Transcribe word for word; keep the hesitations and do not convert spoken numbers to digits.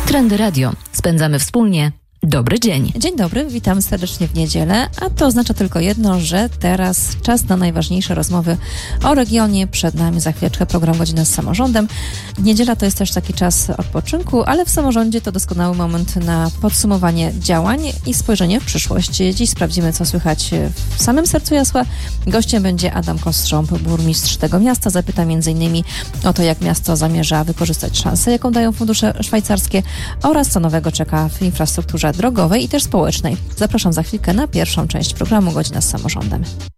Trendy Radio. Spędzamy wspólnie dobry dzień. Dzień dobry, witam serdecznie w niedzielę, a to oznacza tylko jedno, że teraz czas na najważniejsze rozmowy o regionie. Przed nami za chwileczkę program Godzina z samorządem. Niedziela to jest też taki czas odpoczynku, ale w samorządzie to doskonały moment na podsumowanie działań i spojrzenie w przyszłość. Dziś sprawdzimy, co słychać w samym sercu Jasła. Gościem będzie Adam Kostrząb, burmistrz tego miasta. Zapyta między innymi o to, jak miasto zamierza wykorzystać szansę, jaką dają fundusze szwajcarskie oraz co nowego czeka w infrastrukturze drogowej i też społecznej. Zapraszam za chwilkę na pierwszą część programu Godzina z samorządem.